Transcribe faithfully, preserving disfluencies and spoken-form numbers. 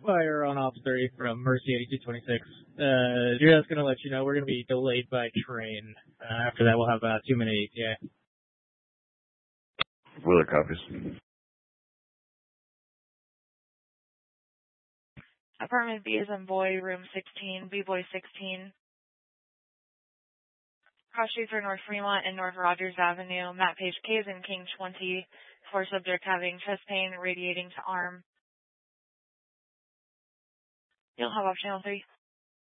fire on Ops three from Mercy eighty-two twenty-six. Uh, just going to let you know we're going to be delayed by train. Uh, after that, we'll have uh, two minute E T A. Wheeler copies. Apartment B is in boy, room sixteen, B-boy sixteen. Cross streets are North Fremont and North Rogers Avenue. Matt Page K is in King twenty. For subject having chest pain radiating to arm. You'll have off channel three.